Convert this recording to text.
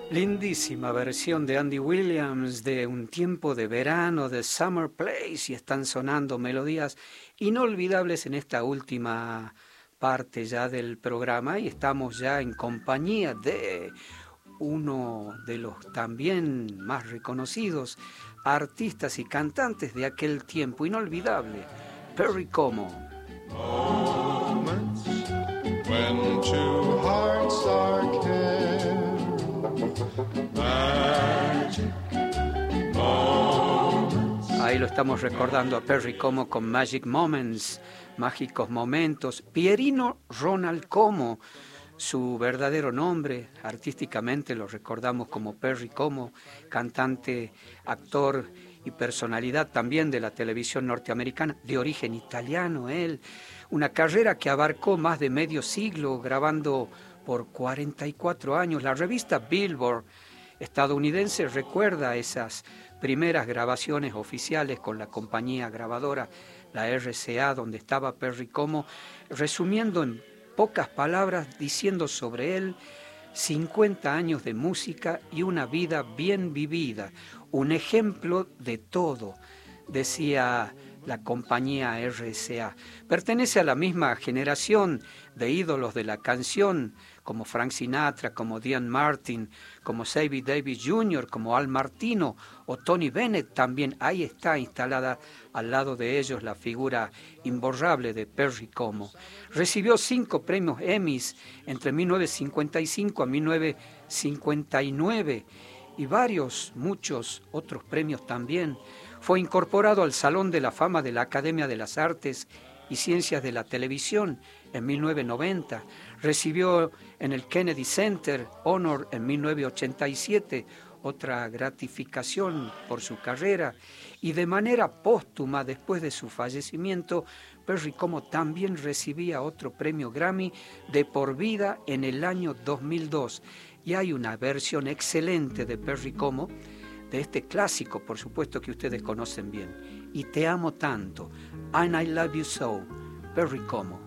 Lindísima versión de Andy Williams de Un tiempo de verano, de Summer Place, y están sonando melodías inolvidables en esta última parte ya del programa, y estamos ya en compañía de uno de los también más reconocidos artistas y cantantes de aquel tiempo inolvidable, Perry Como. Moments when two hearts are Magic moments. Ahí lo estamos recordando a Perry Como con Magic Moments, mágicos momentos. Pierino Ronald Como, su verdadero nombre, artísticamente lo recordamos como Perry Como, cantante, actor y personalidad también de la televisión norteamericana, de origen italiano él, una carrera que abarcó más de medio siglo, grabando por 44 años. La revista Billboard estadounidense recuerda esas primeras grabaciones oficiales con la compañía grabadora, la RCA, donde estaba Perry Como, resumiendo en pocas palabras, diciendo sobre él: 50 años de música y una vida bien vivida, un ejemplo de todo, decía la compañía RCA. Pertenece a la misma generación de ídolos de la canción, como Frank Sinatra, como Dean Martin, como Sammy Davis Jr., como Al Martino o Tony Bennett. También ahí está instalada al lado de ellos la figura imborrable de Perry Como. Recibió 5 premios Emmys entre 1955 a 1959 y muchos otros premios también. Fue incorporado al Salón de la Fama de la Academia de las Artes y Ciencias de la Televisión en 1990. Recibió en el Kennedy Center Honor en 1987, otra gratificación por su carrera. Y de manera póstuma, después de su fallecimiento, Perry Como también recibía otro premio Grammy de por vida en el año 2002. Y hay una versión excelente de Perry Como, de este clásico, por supuesto, que ustedes conocen bien. Y te amo tanto, and I love you so, Perry Como.